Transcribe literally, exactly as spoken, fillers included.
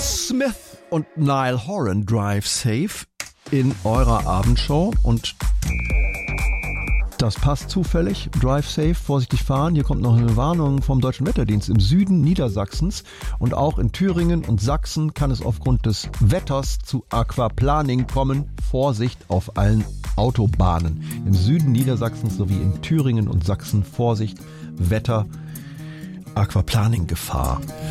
Smith und Niall Horan, Drive Safe, in eurer Abendshow. Und das passt zufällig. Drive Safe, vorsichtig fahren. Hier kommt noch eine Warnung vom Deutschen Wetterdienst. Im Süden Niedersachsens und auch in Thüringen und Sachsen kann es aufgrund des Wetters zu Aquaplaning kommen. Vorsicht auf allen Autobahnen. Im Süden Niedersachsens sowie in Thüringen und Sachsen Vorsicht, Wetter, Aquaplaning-Gefahr.